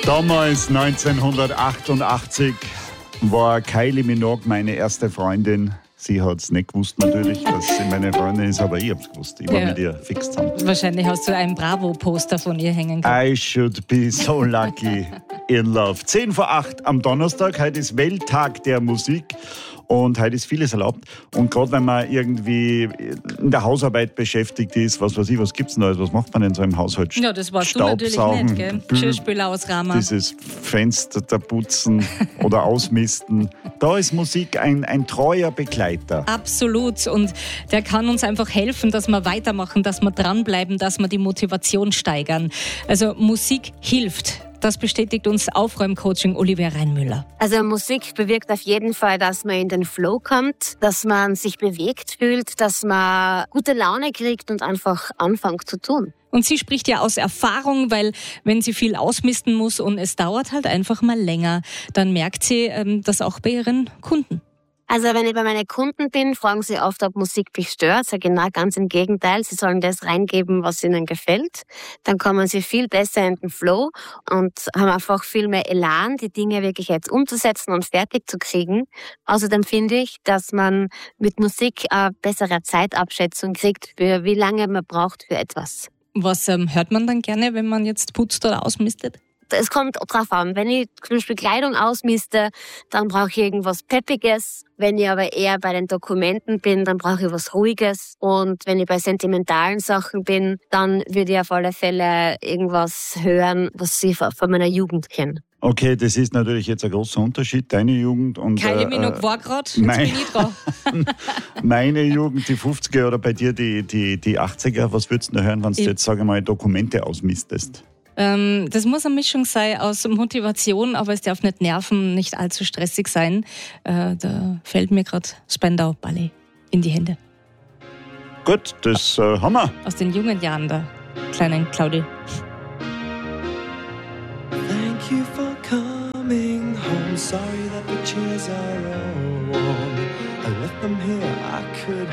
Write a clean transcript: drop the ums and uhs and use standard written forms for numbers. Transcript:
Damals, 1988, war Kylie Minogue meine erste Freundin. Sie hat es nicht gewusst natürlich, dass sie meine Freundin ist, aber ich habe es gewusst. Ich war mit ihr fix zusammen. Wahrscheinlich hast du ein Bravo-Poster von ihr hängen gehabt. I should be so lucky in love. 10 vor 8 am Donnerstag. Heute ist Welttag der Musik. Und heute ist vieles erlaubt. Und gerade wenn man irgendwie in der Hausarbeit beschäftigt ist, was weiß ich, was gibt's denn da? Was macht man denn so im Haushalt? Ja, das warst du natürlich nicht, gell? Geschirrspüler ausrahmen. Dieses Fenster da putzen oder ausmisten. Da ist Musik ein treuer Begleiter. Absolut. Und der kann uns einfach helfen, dass wir weitermachen, dass wir dranbleiben, dass wir die Motivation steigern. Also Musik hilft. Das bestätigt uns Aufräumcoaching Olivia Reinmüller. Also Musik bewirkt auf jeden Fall, dass man in den Flow kommt, dass man sich bewegt fühlt, dass man gute Laune kriegt und einfach anfängt zu tun. Und sie spricht ja aus Erfahrung, weil wenn sie viel ausmisten muss und es dauert halt einfach mal länger, dann merkt sie das auch bei ihren Kunden. Also wenn ich bei meinen Kunden bin, fragen sie oft, ob Musik mich stört. Sage genau ganz im Gegenteil. Sie sollen das reingeben, was ihnen gefällt. Dann kommen sie viel besser in den Flow und haben einfach viel mehr Elan, die Dinge wirklich jetzt umzusetzen und fertig zu kriegen. Außerdem finde ich, dass man mit Musik eine bessere Zeitabschätzung kriegt, für wie lange man braucht für etwas. Was hört man dann gerne, wenn man jetzt putzt oder ausmistet? Es kommt drauf an. Wenn ich zum Beispiel Kleidung ausmiste, dann brauche ich irgendwas Peppiges. Wenn ich aber eher bei den Dokumenten bin, dann brauche ich was Ruhiges. Und wenn ich bei sentimentalen Sachen bin, dann würde ich auf alle Fälle irgendwas hören, was ich von meiner Jugend kenne. Okay, das ist natürlich jetzt ein großer Unterschied, deine Jugend und Kylie Minogue war gerade, jetzt bin ich dran. Meine Jugend, die 50er oder bei dir die 80er. Was würdest du hören, wenn du jetzt, sage ich mal, Dokumente ausmistest? Das muss eine Mischung sein aus Motivation, aber es darf nicht nerven, nicht allzu stressig sein. Da fällt mir gerade Spandau Ballet in die Hände. Gut, das haben wir. Aus den jungen Jahren der kleinen Claudi. Thank you for coming home. Sorry that the chairs are all warm. I left them here, I could